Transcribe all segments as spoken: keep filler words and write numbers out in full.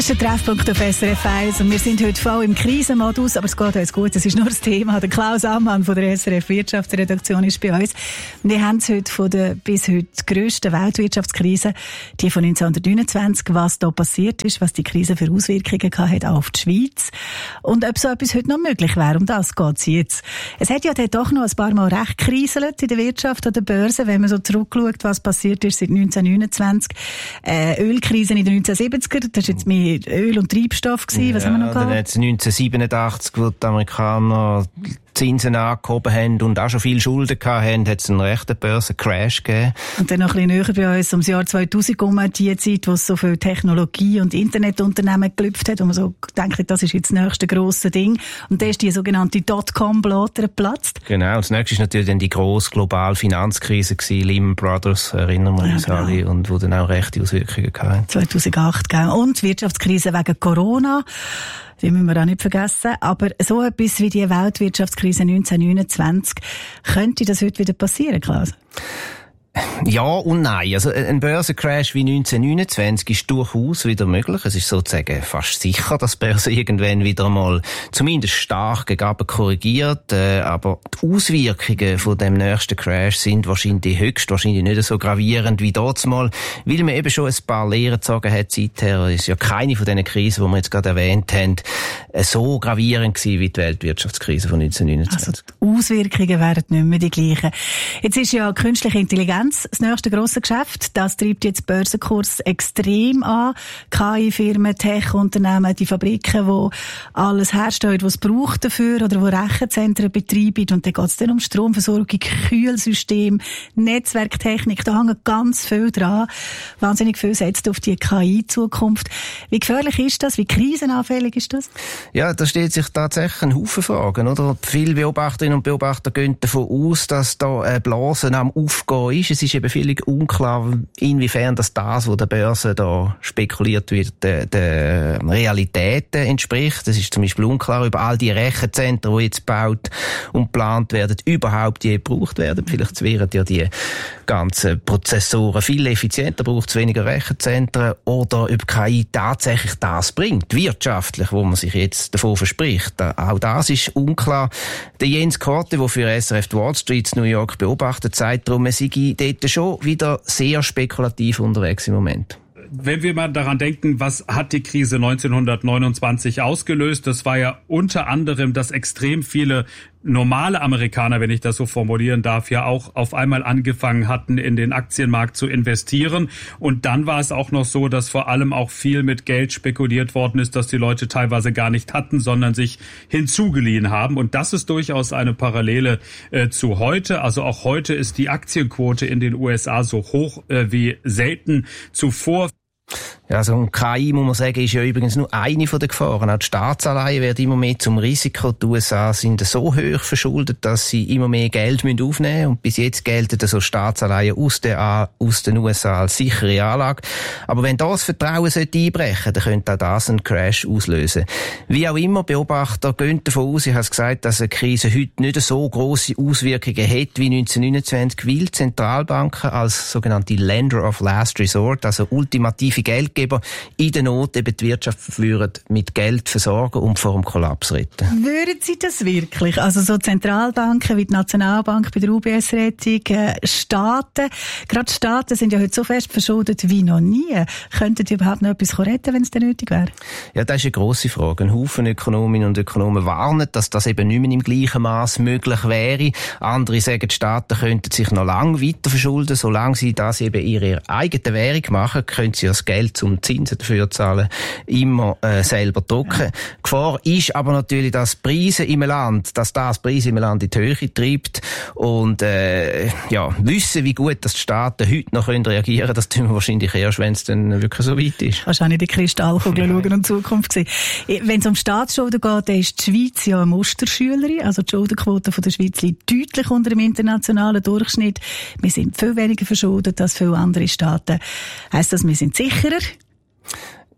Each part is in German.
Das ist der Treffpunkt auf S R F eins und wir sind heute voll im Krisenmodus, aber es geht uns gut, es ist nur das Thema. Der Klaus Ammann von der S R F Wirtschaftsredaktion ist bei uns. Wir haben es heute von der bis heute grössten Weltwirtschaftskrise, die von neunzehnhundertneunundzwanzig, was da passiert ist, was die Krise für Auswirkungen hat auf die Schweiz und ob so etwas heute noch möglich wäre. Um das geht es jetzt. Es hat ja dann doch noch ein paar Mal recht kriselt in der Wirtschaft oder der Börse, wenn man so zurückschaut, was passiert ist seit neunzehnhundertneunundzwanzig. Äh, Ölkrisen in den neunzehnhundertsiebziger, das ist jetzt mehr Öl und Treibstoff gewesen. Was ja, haben wir noch gehabt? Dann hat es neunzehnhundertsiebenundachtzig, wo die Amerikaner Zinsen angehoben haben und auch schon viel Schulden gehabt haben, hat es einen rechten Börsencrash gegeben. Und dann noch ein bisschen näher bei uns, ums Jahr zweitausend um, die Zeit, wo es so viel Technologie- und Internetunternehmen gelüpft hat, wo man so denkt, das ist jetzt das nächste grosse Ding. Und dann ist die sogenannte Dotcom-Blatter geplatzt. Genau, und das nächste ist natürlich dann die grosse globale Finanzkrise gewesen, Lehman Brothers, erinnern wir uns ja, genau. alle, und wo dann auch rechte Auswirkungen hatten. zweitausendacht, gell? Und die Wirtschaftskrise wegen Corona. Die müssen wir auch nicht vergessen. Aber so etwas wie die Weltwirtschaftskrise neunzehnhundertneunundzwanzig, könnte das heute wieder passieren, Klaus? Ja und nein. Also ein Börsencrash wie neunzehnhundertneunundzwanzig ist durchaus wieder möglich. Es ist sozusagen fast sicher, dass die Börse irgendwann wieder mal zumindest stark gegen unten korrigiert. Äh, aber die Auswirkungen von dem nächsten Crash sind wahrscheinlich höchstwahrscheinlich nicht so gravierend wie dort mal, weil man eben schon ein paar Lehren gezogen hat seither. Es ist ja keine von diesen Krisen, die wir jetzt gerade erwähnt haben, so gravierend gewesen wie die Weltwirtschaftskrise von neunzehnhundertneunundzwanzig. Also die Auswirkungen wären nicht mehr die gleichen. Jetzt ist ja künstliche Intelligenz das nächste grosse Geschäft. Das treibt jetzt Börsenkurs extrem an. K I-Firmen, Tech-Unternehmen, die Fabriken, die alles herstellen, was es braucht dafür, oder die Rechenzentren betreiben. Und dann geht es dann um Stromversorgung, Kühlsystem, Netzwerktechnik. Da hängt ganz viel dran. Wahnsinnig viel setzt auf die K I-Zukunft. Wie gefährlich ist das? Wie krisenanfällig ist das? Ja, da steht sich tatsächlich ein Haufen Fragen, oder? Viele Beobachterinnen und Beobachter gehen davon aus, dass da eine Blase am Aufgehen ist. Es ist eben völlig unklar, inwiefern das, das was der Börse da spekuliert wird, der, der Realität entspricht. Es ist zum Beispiel unklar, ob all die Rechenzentren, die jetzt gebaut und geplant werden, überhaupt je gebraucht werden. Vielleicht wären ja die ganzen Prozessoren viel effizienter, braucht es weniger Rechenzentren, oder ob K I tatsächlich das bringt, wirtschaftlich, wo man sich jetzt davon verspricht. Auch das ist unklar. Der Jens Korte, der für S R F Wall Street New York beobachtet, sagt darum, es sei dort schon wieder sehr spekulativ unterwegs im Moment. Wenn wir mal daran denken, was hat die Krise neunzehnhundertneunundzwanzig ausgelöst? Das war ja unter anderem, dass extrem viele normale Amerikaner, wenn ich das so formulieren darf, ja auch auf einmal angefangen hatten, in den Aktienmarkt zu investieren. Und dann war es auch noch so, dass vor allem auch viel mit Geld spekuliert worden ist, das die Leute teilweise gar nicht hatten, sondern sich hinzugeliehen haben. Und das ist durchaus eine Parallele äh, zu heute. Also auch heute ist die Aktienquote in den U S A so hoch äh, wie selten zuvor. Ja, also ein K I, muss man sagen, ist ja übrigens nur eine von den Gefahren. Auch die Staatsanleihen werden immer mehr zum Risiko. Die U S A sind so hoch verschuldet, dass sie immer mehr Geld aufnehmen müssen. Und bis jetzt gelten also Staatsanleihen aus, der, aus den U S A als sichere Anlage. Aber wenn das Vertrauen einbrechen sollte, dann könnte auch das einen Crash auslösen. Wie auch immer, Beobachter gehen davon aus, ich habe es gesagt, dass eine Krise heute nicht so grosse Auswirkungen hat wie neunzehnhundertneunundzwanzig, weil Zentralbanken als sogenannte Lender of Last Resort, also ultimative Geldgeber, in der Not eben die Wirtschaft führen, mit Geld versorgen und vor dem Kollaps retten. Würden Sie das wirklich? Also so Zentralbanken wie die Nationalbank bei der U B S-Rettung, äh, Staaten, gerade Staaten sind ja heute so fest verschuldet wie noch nie. Könnten die überhaupt noch etwas retten, wenn es denn nötig wäre? Ja, das ist eine grosse Frage. Ein Haufen Ökonominnen und Ökonomen warnen, dass das eben nicht mehr im gleichen Maß möglich wäre. Andere sagen, die Staaten könnten sich noch lange weiter verschulden. Solange sie das eben ihre eigene Währung machen, können sie das Geld zum Zinsen dafür zahlen, immer äh, selber drucken. Ja. Gefahr ist aber natürlich, dass Preise im Land, dass das Preise im Land in die Höhe treibt, und äh, ja, wissen, wie gut dass die Staaten heute noch können reagieren können, das tun wir wahrscheinlich erst, wenn es dann wirklich so weit ist. Wahrscheinlich die Kristallkugel schauen und Zukunft sehen. Wenn es um Staatsschulden geht, dann ist die Schweiz ja eine Musterschülerin. Also die Schuldenquote von der Schweiz liegt deutlich unter dem internationalen Durchschnitt. Wir sind viel weniger verschuldet als viele andere Staaten. Heisst das, wir sind sicherer?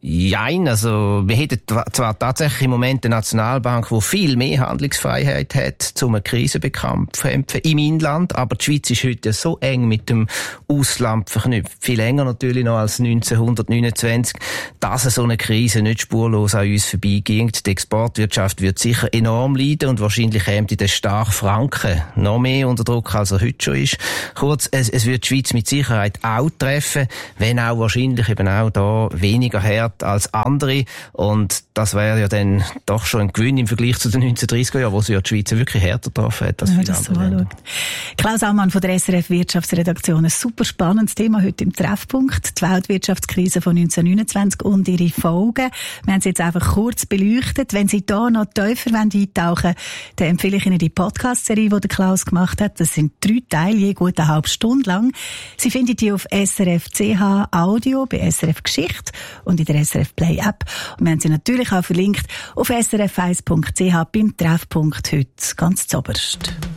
Jein, also wir hätten zwar tatsächlich im Moment eine Nationalbank, die viel mehr Handlungsfreiheit hat, um eine Krise zu bekämpfen im Inland, aber die Schweiz ist heute so eng mit dem Ausland verknüpft, viel enger natürlich noch als neunzehnhundertneunundzwanzig, dass so eine Krise nicht spurlos an uns vorbeigeht. Die Exportwirtschaft wird sicher enorm leiden und wahrscheinlich käme der starke Franken noch mehr unter Druck, als er heute schon ist. Kurz, es, es wird die Schweiz mit Sicherheit auch treffen, wenn auch wahrscheinlich eben auch da weniger hart als andere. Und das wäre ja dann doch schon ein Gewinn im Vergleich zu den neunzehnhundertdreissiger Jahren, wo sie ja die Schweiz wirklich härter getroffen hat als ja, viele das andere so Länder. Klaus Ammann von der S R F Wirtschaftsredaktion. Ein super spannendes Thema heute im Treffpunkt. Die Weltwirtschaftskrise von neunzehnhundertneunundzwanzig und ihre Folgen. Wir haben sie jetzt einfach kurz beleuchtet. Wenn Sie da noch tiefer eintauchen wollen, dann empfehle ich Ihnen die Podcast-Serie, die der Klaus gemacht hat. Das sind drei Teile, je gut eine halbe Stunde lang. Sie finden die auf S R F Punkt C H Audio, bei S R F Geschichte und in der S R F Play App. Und wir haben sie natürlich auch verlinkt auf S R F eins Punkt C H beim Treffpunkt heute ganz zoberst.